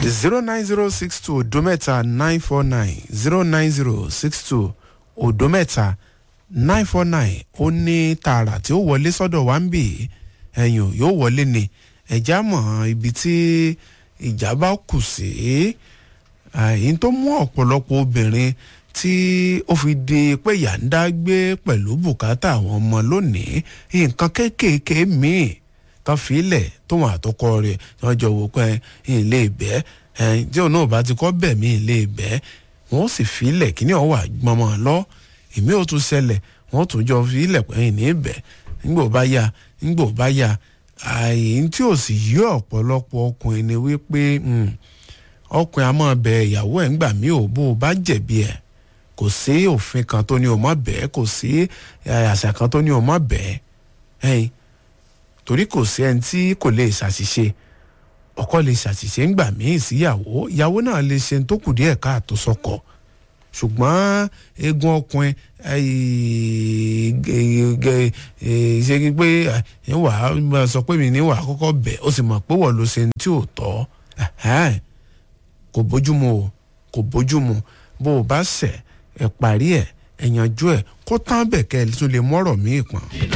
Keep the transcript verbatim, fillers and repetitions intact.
zero nine zero six two odometa nine four nine zero nine zero six two odometa nine four nine ó ní tààrà tí ó wọlé sọ́dọ̀ wa ń bì ẹ̀yìn yóò wọlé ni ẹ̀já mọ̀ ibi tí ìjà bá kù sí èyí tó mú ọ̀pọ̀lọpọ̀ obìnrin tí ó fi di pé ìyá ń dá gbé pẹ̀lú bùkátà àwọn ọmọ lónìí nǹkan kéékèèké míì tán fílẹ̀ tóun àtọkọ rẹ̀ wọ́n jọ wò pé ilé ìbẹ́ tí òun náà bá ti kọ́ bẹ̀ mí ilé ìbẹ́ wọ́n sì fílẹ̀ kíní ọ̀wà gbọmọ lọ èmi ò tún ṣẹlẹ̀ wọ́n tún jọ fílẹ̀ pé ní ìbẹ́ nígbò bá yá nígbò bá yá àyè tí ò sì yí ọ̀pọ̀lọpọ̀ ọkùnrin ni wípé ọkùnrin a máa bẹ ìyàwó ẹ̀ ńgbà mí ò bó o bá jẹ̀bi ẹ̀ kò sí òfin kan tó ní o mọ̀ bẹ́ẹ̀ kò sí àṣà kan tó ní o mọ̀ bẹ́ẹ̀ ẹ̀yìn torí kò sí ẹni tí kò lè ṣàṣìṣe ọkọ lè ṣàṣìṣe ńgbà míì síyàwó ìyàwó náà lè ṣe tó kù díẹ̀ káàtó sọ́kọ ṣùgbọ́n eegun ọkùnrin ṣe pé wà á sọ pé mi ní wà á kọ́kọ́ bẹ̀ ó sì mọ̀ pé wọ́n ló ṣe tí ò tọ́ kò bójúmu o kò bójúmu bó o bá ṣẹ̀ ẹ̀ parí ẹ̀ ẹ̀ yanjú ẹ̀ kó tán bẹ̀ kẹ́ ẹ̀ tún lè mọ́rọ̀ míì pọ̀n.